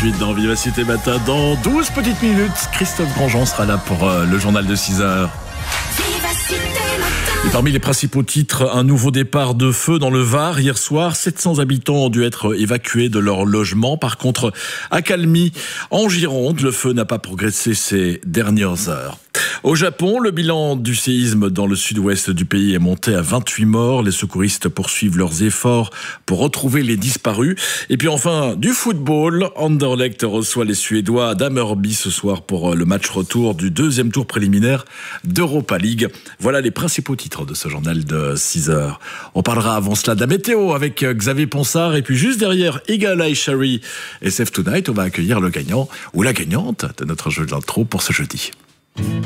7h38 dans Vivacité Matin. Dans 12 petites minutes, Christophe Grandjean sera là pour le journal de 6h. Et parmi les principaux titres, un nouveau départ de feu dans le Var. Hier soir, 700 habitants ont dû être évacués de leur logement. Par contre, à Calmy, en Gironde, le feu n'a pas progressé ces dernières heures. Au Japon, le bilan du séisme dans le sud-ouest du pays est monté à 28 morts. Les secouristes poursuivent leurs efforts pour retrouver les disparus. Et puis enfin, du football. Anderlecht reçoit les Suédois d'Hammarby ce soir pour le match retour du deuxième tour préliminaire d'Europa League. Voilà les principaux titres de ce journal de 6h. On parlera avant cela de la météo avec Xavier Ponsard. Et puis juste derrière Eagle Eye Cherry et Save Tonight, on va accueillir le gagnant ou la gagnante de notre jeu de l'intro pour ce jeudi.